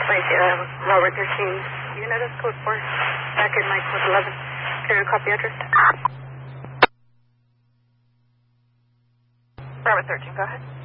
Wait, Robert 13, unit is code 4, back in my code 11. Can you copy address? Robert 13, go ahead.